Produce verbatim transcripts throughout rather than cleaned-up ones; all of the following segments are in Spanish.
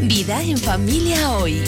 Vida en Familia Hoy.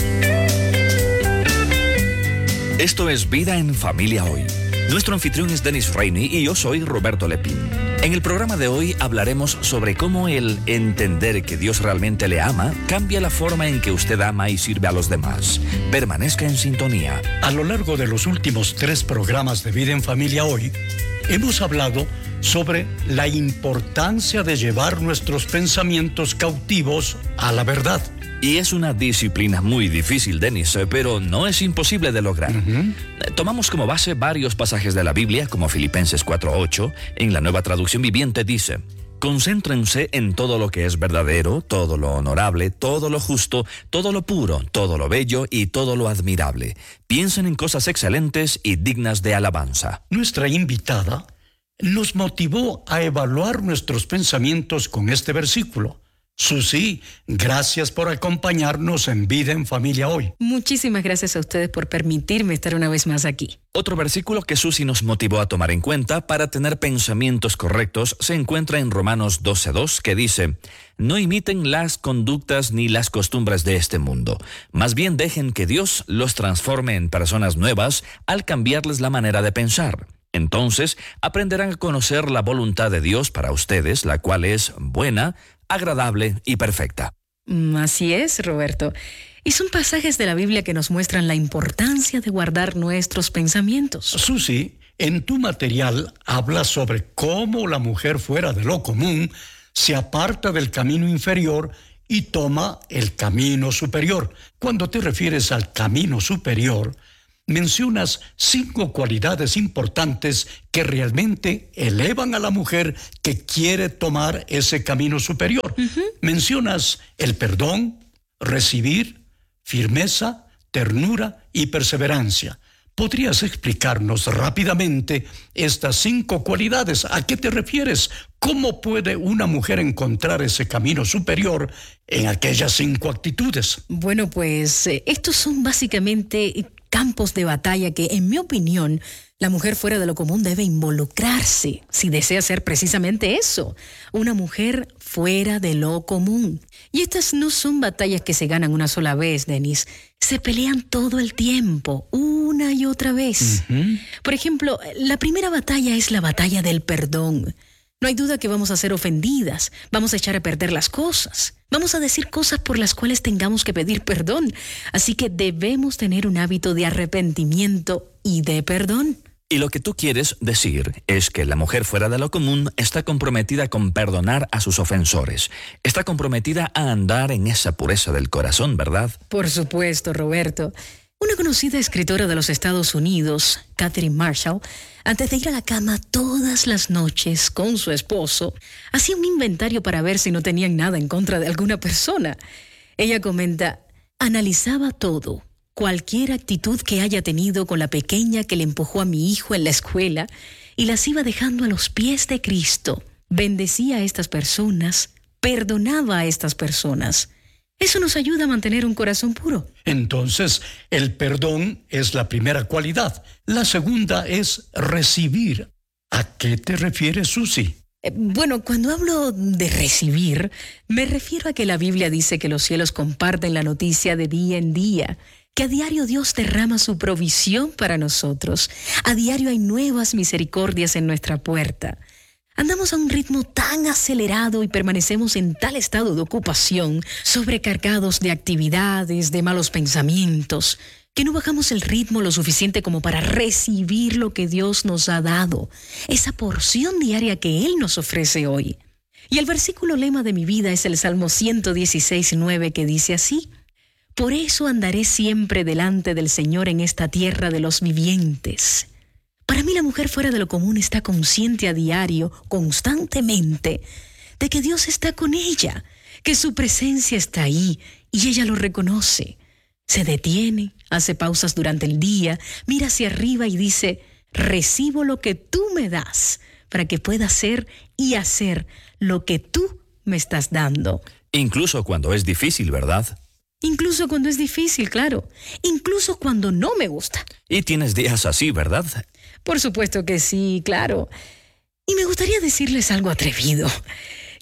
Esto es Vida en Familia Hoy. Nuestro anfitrión es Dennis Rainey y yo soy Roberto Lepín. En el programa de hoy hablaremos sobre cómo el entender que Dios realmente le ama cambia la forma en que usted ama y sirve a los demás. Permanezca en sintonía. A lo largo de los últimos tres programas de Vida en Familia Hoy, hemos hablado sobre la importancia de llevar nuestros pensamientos cautivos a la verdad. Y es una disciplina muy difícil, Dennis, pero no es imposible de lograr. Uh-huh. Tomamos como base varios pasajes de la Biblia, como Filipenses cuatro ocho. En la Nueva Traducción Viviente dice: concéntrense en todo lo que es verdadero, todo lo honorable, todo lo justo, todo lo puro, todo lo bello y todo lo admirable. Piensen en cosas excelentes y dignas de alabanza. Nuestra invitada nos motivó a evaluar nuestros pensamientos con este versículo. Susi, gracias por acompañarnos en Vida en Familia Hoy. Muchísimas gracias a ustedes por permitirme estar una vez más aquí. Otro versículo que Susi nos motivó a tomar en cuenta para tener pensamientos correctos se encuentra en Romanos doce dos, que dice: no imiten las conductas ni las costumbres de este mundo. Más bien dejen que Dios los transforme en personas nuevas al cambiarles la manera de pensar. Entonces aprenderán a conocer la voluntad de Dios para ustedes, la cual es buena, agradable y perfecta. Así es, Roberto. Y son pasajes de la Biblia que nos muestran la importancia de guardar nuestros pensamientos. Susi, en tu material hablas sobre cómo la mujer fuera de lo común se aparta del camino inferior y toma el camino superior. Cuando te refieres al camino superior, mencionas cinco cualidades importantes que realmente elevan a la mujer que quiere tomar ese camino superior. Uh-huh. Mencionas el perdón, recibir, firmeza, ternura y perseverancia. ¿Podrías explicarnos rápidamente estas cinco cualidades? ¿A qué te refieres? ¿Cómo puede una mujer encontrar ese camino superior en aquellas cinco actitudes? Bueno, pues eh, estos son básicamente campos de batalla que, en mi opinión, la mujer fuera de lo común debe involucrarse si desea ser precisamente eso, una mujer fuera de lo común. Y estas no son batallas que se ganan una sola vez, Dennis. Se pelean todo el tiempo, una y otra vez. Uh-huh. Por ejemplo, la primera batalla es la batalla del perdón. No hay duda que vamos a ser ofendidas, vamos a echar a perder las cosas, vamos a decir cosas por las cuales tengamos que pedir perdón. Así que debemos tener un hábito de arrepentimiento y de perdón. Y lo que tú quieres decir es que la mujer fuera de lo común está comprometida con perdonar a sus ofensores. Está comprometida a andar en esa pureza del corazón, ¿verdad? Por supuesto, Roberto. Una conocida escritora de los Estados Unidos, Catherine Marshall, antes de ir a la cama todas las noches con su esposo, hacía un inventario para ver si no tenían nada en contra de alguna persona. Ella comenta: analizaba todo, cualquier actitud que haya tenido con la pequeña que le empujó a mi hijo en la escuela, y las iba dejando a los pies de Cristo. Bendecía a estas personas, perdonaba a estas personas. Eso nos ayuda a mantener un corazón puro. Entonces, el perdón es la primera cualidad. La segunda es recibir. ¿A qué te refieres, Susi? Eh, bueno, cuando hablo de recibir, me refiero a que la Biblia dice que los cielos comparten la noticia de día en día, que a diario Dios derrama su provisión para nosotros. A diario hay nuevas misericordias en nuestra puerta. Andamos a un ritmo tan acelerado y permanecemos en tal estado de ocupación, sobrecargados de actividades, de malos pensamientos, que no bajamos el ritmo lo suficiente como para recibir lo que Dios nos ha dado, esa porción diaria que Él nos ofrece hoy. Y el versículo lema de mi vida es el Salmo ciento dieciséis nueve, que dice así: por eso andaré siempre delante del Señor en esta tierra de los vivientes. Para mí, la mujer fuera de lo común está consciente a diario, constantemente, de que Dios está con ella, que su presencia está ahí y ella lo reconoce. Se detiene, hace pausas durante el día, mira hacia arriba y dice: recibo lo que tú me das para que pueda ser y hacer lo que tú me estás dando. Incluso cuando es difícil, ¿verdad? Incluso cuando es difícil, claro. Incluso cuando no me gusta. Y tienes días así, ¿verdad? Por supuesto que sí, claro. Y me gustaría decirles algo atrevido.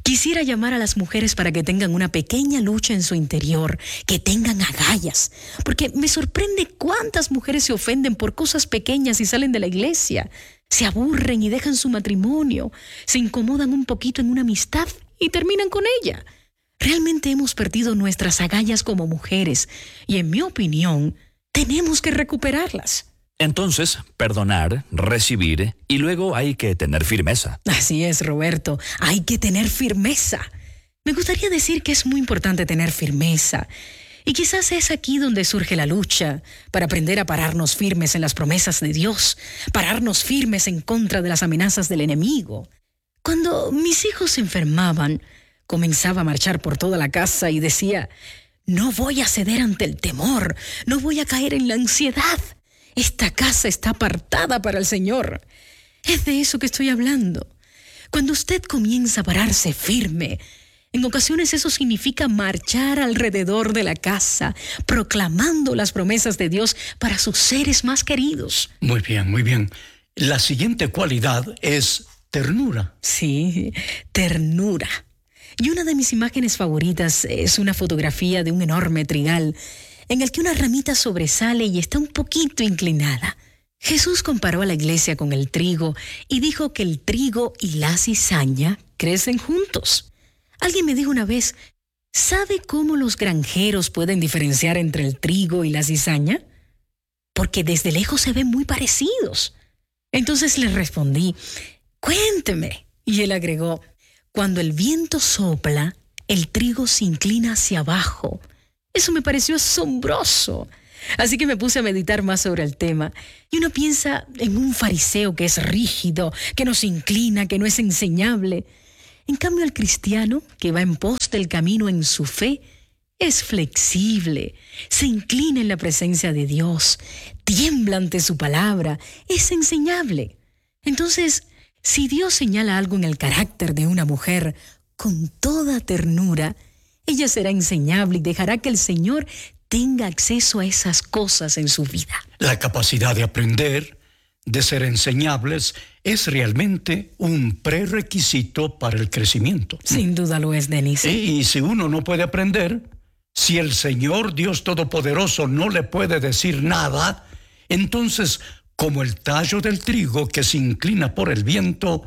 Quisiera llamar a las mujeres para que tengan una pequeña lucha en su interior, que tengan agallas, porque me sorprende cuántas mujeres se ofenden por cosas pequeñas y salen de la iglesia, se aburren y dejan su matrimonio, se incomodan un poquito en una amistad y terminan con ella. Realmente hemos perdido nuestras agallas como mujeres y, en mi opinión, tenemos que recuperarlas. Entonces, perdonar, recibir y luego hay que tener firmeza. Así es, Roberto, hay que tener firmeza. Me gustaría decir que es muy importante tener firmeza. Y quizás es aquí donde surge la lucha, para aprender a pararnos firmes en las promesas de Dios, pararnos firmes en contra de las amenazas del enemigo. Cuando mis hijos se enfermaban, comenzaba a marchar por toda la casa y decía, no voy a ceder ante el temor, no voy a caer en la ansiedad. Esta casa está apartada para el Señor. Es de eso que estoy hablando. Cuando usted comienza a pararse firme, en ocasiones eso significa marchar alrededor de la casa, proclamando las promesas de Dios para sus seres más queridos. Muy bien, muy bien. La siguiente cualidad es ternura. Sí, ternura. Y una de mis imágenes favoritas es una fotografía de un enorme trigal en el que una ramita sobresale y está un poquito inclinada. Jesús comparó a la iglesia con el trigo y dijo que el trigo y la cizaña crecen juntos. Alguien me dijo una vez, ¿sabe cómo los granjeros pueden diferenciar entre el trigo y la cizaña? Porque desde lejos se ven muy parecidos. Entonces le respondí, cuénteme. Y él agregó, cuando el viento sopla, el trigo se inclina hacia abajo. Eso me pareció asombroso. Así que me puse a meditar más sobre el tema. Y uno piensa en un fariseo que es rígido, que no se inclina, que no es enseñable. En cambio, el cristiano, que va en pos del camino en su fe, es flexible, se inclina en la presencia de Dios, tiembla ante su palabra, es enseñable. Entonces, si Dios señala algo en el carácter de una mujer, con toda ternura, ella será enseñable y dejará que el Señor tenga acceso a esas cosas en su vida. La capacidad de aprender, de ser enseñables, es realmente un prerequisito para el crecimiento. Sin duda lo es, Denise. Y, y si uno no puede aprender, si el Señor Dios Todopoderoso no le puede decir nada, entonces, como el tallo del trigo que se inclina por el viento,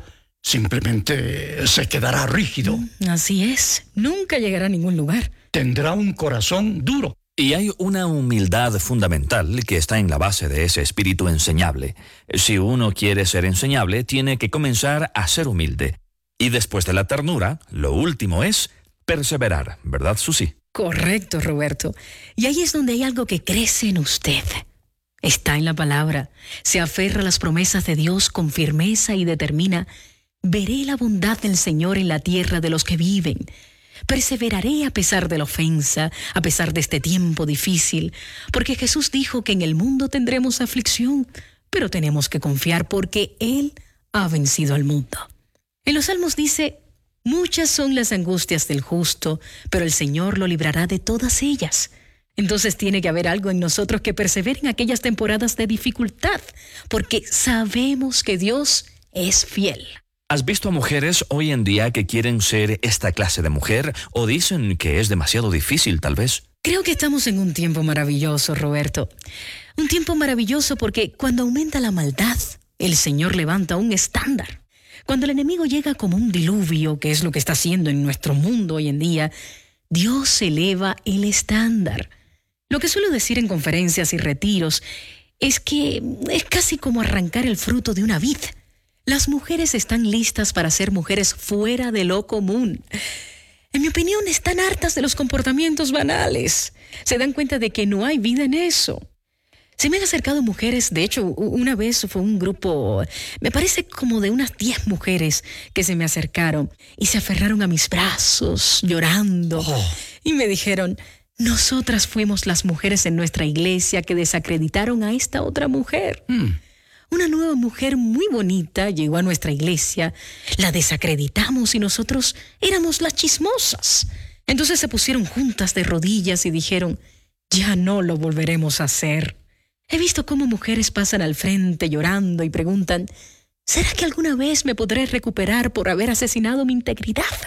simplemente se quedará rígido. Así es, nunca llegará a ningún lugar. Tendrá un corazón duro. Y hay una humildad fundamental que está en la base de ese espíritu enseñable. Si uno quiere ser enseñable, tiene que comenzar a ser humilde. Y después de la ternura, lo último es perseverar, ¿verdad, Susi? Correcto, Roberto. Y ahí es donde hay algo que crece en usted. Está en la palabra. Se aferra a las promesas de Dios con firmeza y determina, veré la bondad del Señor en la tierra de los que viven. Perseveraré a pesar de la ofensa, a pesar de este tiempo difícil, porque Jesús dijo que en el mundo tendremos aflicción, pero tenemos que confiar porque Él ha vencido al mundo. En los Salmos dice, muchas son las angustias del justo, pero el Señor lo librará de todas ellas. Entonces tiene que haber algo en nosotros que persevere en aquellas temporadas de dificultad, porque sabemos que Dios es fiel. ¿Has visto a mujeres hoy en día que quieren ser esta clase de mujer o dicen que es demasiado difícil, tal vez? Creo que estamos en un tiempo maravilloso, Roberto. Un tiempo maravilloso porque cuando aumenta la maldad, el Señor levanta un estándar. Cuando el enemigo llega como un diluvio, que es lo que está haciendo en nuestro mundo hoy en día, Dios eleva el estándar. Lo que suelo decir en conferencias y retiros es que es casi como arrancar el fruto de una vid. Las mujeres están listas para ser mujeres fuera de lo común. En mi opinión, están hartas de los comportamientos banales. Se dan cuenta de que no hay vida en eso. Se me han acercado mujeres, de hecho, una vez fue un grupo, me parece como de unas diez mujeres que se me acercaron y se aferraron a mis brazos, llorando. Oh. Y me dijeron, nosotras fuimos las mujeres en nuestra iglesia que desacreditaron a esta otra mujer. Mm. Una nueva mujer muy bonita llegó a nuestra iglesia, la desacreditamos y nosotros éramos las chismosas. Entonces se pusieron juntas de rodillas y dijeron, ya no lo volveremos a hacer. He visto cómo mujeres pasan al frente llorando y preguntan, ¿será que alguna vez me podré recuperar por haber asesinado mi integridad?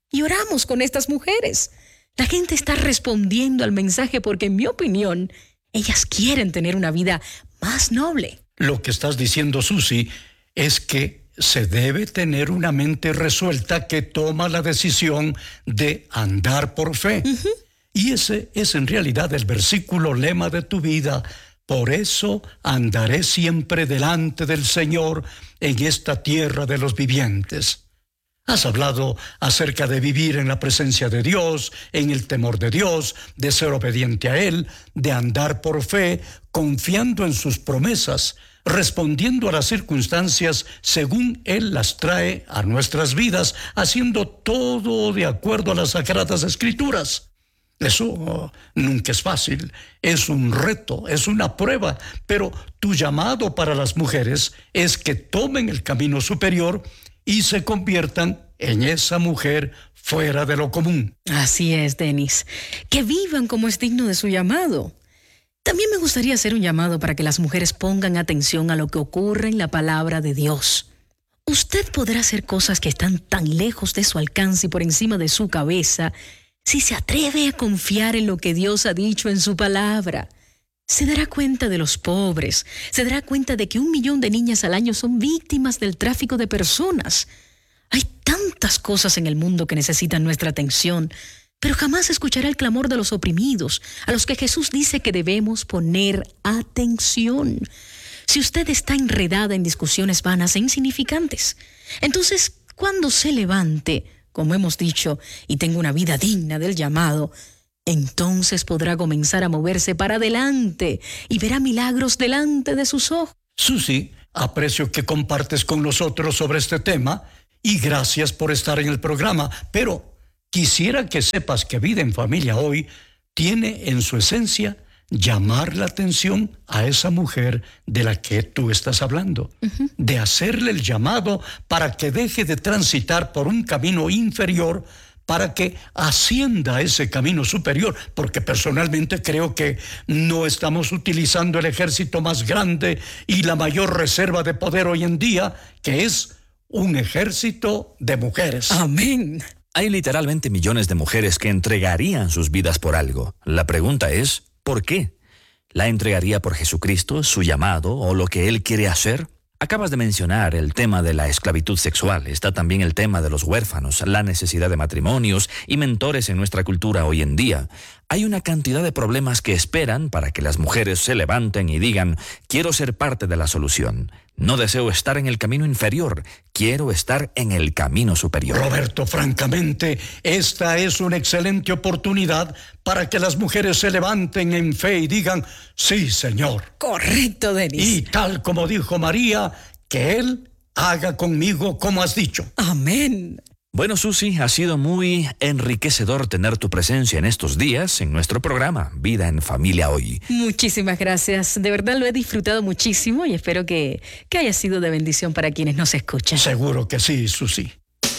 y oramos con estas mujeres. La gente está respondiendo al mensaje porque, en mi opinión, ellas quieren tener una vida más noble. Lo que estás diciendo, Susi, es que se debe tener una mente resuelta que toma la decisión de andar por fe. Uh-huh. Y ese es en realidad el versículo lema de tu vida. Por eso andaré siempre delante del Señor en esta tierra de los vivientes. Has hablado acerca de vivir en la presencia de Dios, en el temor de Dios, de ser obediente a Él, de andar por fe, confiando en sus promesas, respondiendo a las circunstancias según Él las trae a nuestras vidas, haciendo todo de acuerdo a las Sagradas Escrituras. Eso oh, nunca es fácil, es un reto, es una prueba, pero tu llamado para las mujeres es que tomen el camino superior y se conviertan en esa mujer fuera de lo común. Así es, Denis. Que vivan como es digno de su llamado. También me gustaría hacer un llamado para que las mujeres pongan atención a lo que ocurre en la palabra de Dios. Usted podrá hacer cosas que están tan lejos de su alcance y por encima de su cabeza si se atreve a confiar en lo que Dios ha dicho en su palabra. Se dará cuenta de los pobres, se dará cuenta de que un millón de niñas al año son víctimas del tráfico de personas. Hay tantas cosas en el mundo que necesitan nuestra atención, pero jamás escuchará el clamor de los oprimidos, a los que Jesús dice que debemos poner atención. Si usted está enredada en discusiones vanas e insignificantes, entonces cuando se levante, como hemos dicho, y tenga una vida digna del llamado, entonces podrá comenzar a moverse para adelante y verá milagros delante de sus ojos. Susi, aprecio que compartes con nosotros sobre este tema y gracias por estar en el programa, pero quisiera que sepas que Vida en Familia hoy tiene en su esencia llamar la atención a esa mujer de la que tú estás hablando, uh-huh. de hacerle el llamado para que deje de transitar por un camino inferior, para que ascienda a ese camino superior, porque personalmente creo que no estamos utilizando el ejército más grande y la mayor reserva de poder hoy en día, que es un ejército de mujeres. Amén. Hay literalmente millones de mujeres que entregarían sus vidas por algo. La pregunta es, ¿por qué? ¿La entregaría por Jesucristo, su llamado o lo que Él quiere hacer? Acabas de mencionar el tema de la esclavitud sexual. Está también el tema de los huérfanos, la necesidad de matrimonios y mentores en nuestra cultura hoy en día. Hay una cantidad de problemas que esperan para que las mujeres se levanten y digan, quiero ser parte de la solución. No deseo estar en el camino inferior, quiero estar en el camino superior. Roberto, francamente, esta es una excelente oportunidad para que las mujeres se levanten en fe y digan, sí, Señor. Correcto, Denis. Y tal como dijo María, que Él haga conmigo como has dicho. Amén. Bueno, Susi, ha sido muy enriquecedor tener tu presencia en estos días en nuestro programa Vida en Familia Hoy. Muchísimas gracias. De verdad lo he disfrutado muchísimo y espero que, que haya sido de bendición para quienes nos escuchan. Seguro que sí, Susi.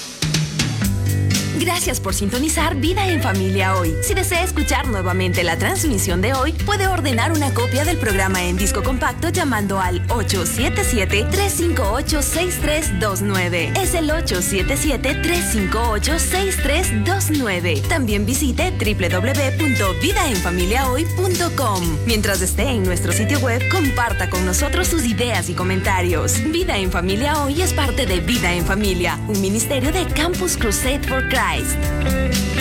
Gracias por sintonizar Vida en Familia Hoy. Si desea escuchar nuevamente la transmisión de hoy, puede ordenar una copia del programa en disco compacto llamando al ocho siete siete, tres cinco ocho, seis tres dos nueve. Es el ocho siete siete, tres cinco ocho, seis tres dos nueve. También visite doble u doble u doble u punto vida en familia hoy punto com. Mientras esté en nuestro sitio web, comparta con nosotros sus ideas y comentarios. Vida en Familia Hoy es parte de Vida en Familia, un ministerio de Campus Crusade for Christ.